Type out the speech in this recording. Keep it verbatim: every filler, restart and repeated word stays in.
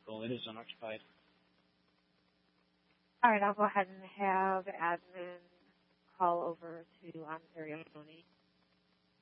vehicle. It is unoccupied. All right, I'll go ahead and have admin call over to Ontario County.